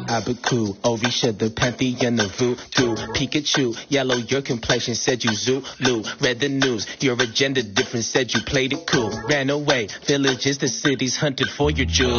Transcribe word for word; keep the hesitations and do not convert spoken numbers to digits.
Abaku, Orisha, the pantheon of voodoo. Pikachu, yellow, your complexion said you Zulu. Read the news, your agenda different said you played it cool. Ran away, villages, the cities hunted for your jewels.